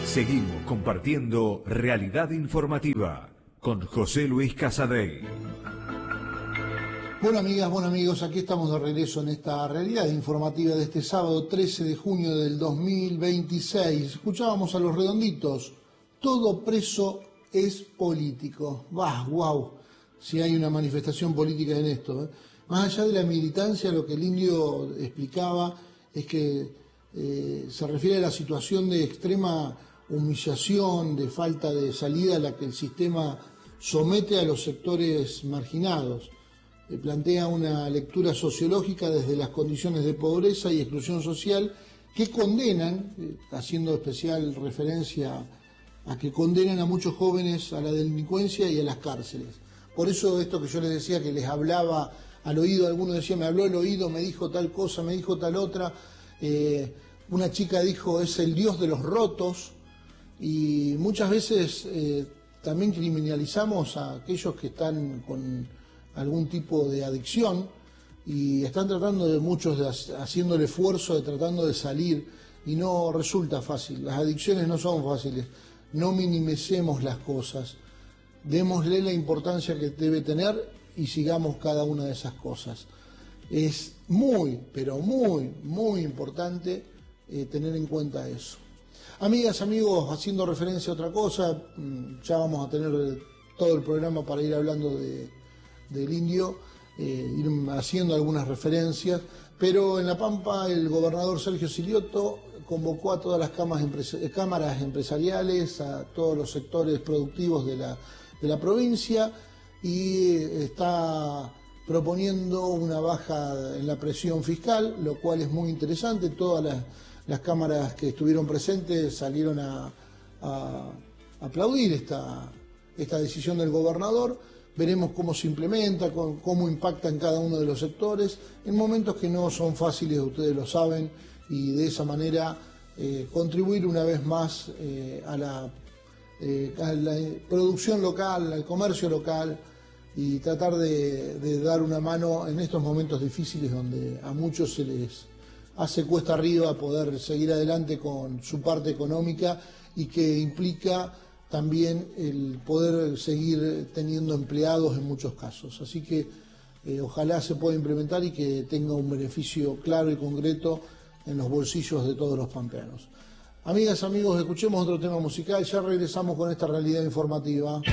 Seguimos compartiendo Realidad Informativa con José Luis Casadei. Bueno, amigas, bueno amigos, aquí estamos de regreso en esta Realidad Informativa de este sábado 13 de junio del 2026. Escuchábamos a Los Redonditos, todo preso es político. Wow, si hay una manifestación política en esto. Más allá de la militancia, lo que el indio explicaba es que se refiere a la situación de extrema humillación, de falta de salida a la que el sistema somete a los sectores marginados. Plantea una lectura sociológica desde las condiciones de pobreza y exclusión social que condenan, haciendo especial referencia a que condenan a muchos jóvenes a la delincuencia y a las cárceles. Por eso esto que yo les decía, que les hablaba al oído, algunos decían, me habló el oído, me dijo tal cosa, me dijo tal otra, una chica dijo, es el Dios de los rotos, y muchas veces también criminalizamos a aquellos que están con algún tipo de adicción y están tratando de muchos, haciendo el esfuerzo de tratando de salir y no resulta fácil. Las adicciones no son fáciles, no minimicemos las cosas, démosle la importancia que debe tener y sigamos cada una de esas cosas. Es muy, pero muy importante tener en cuenta eso. Amigas, amigos, haciendo referencia a otra cosa, ya vamos a tener todo el programa para ir hablando del indio, ir haciendo algunas referencias, pero en La Pampa el gobernador Sergio Silioto convocó a todas las cámaras empresariales, a todos los sectores productivos de la provincia y está proponiendo una baja en la presión fiscal, lo cual es muy interesante. Todas las cámaras que estuvieron presentes salieron a aplaudir esta decisión del gobernador. Veremos cómo se implementa, cómo impacta en cada uno de los sectores, en momentos que no son fáciles, ustedes lo saben, y de esa manera contribuir una vez más a la producción local, al comercio local, y tratar de dar una mano en estos momentos difíciles donde a muchos se les hace cuesta arriba poder seguir adelante con su parte económica y que implica también el poder seguir teniendo empleados en muchos casos. Así que ojalá se pueda implementar y que tenga un beneficio claro y concreto en los bolsillos de todos los pampeanos. Amigas, amigos, escuchemos otro tema musical, ya regresamos con esta Realidad Informativa.